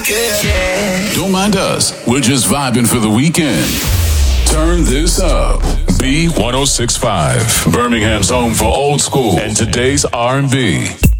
Don't mind us. We're just vibing for the weekend. Turn this up. B1065, Birmingham's home for old school and today's R&B.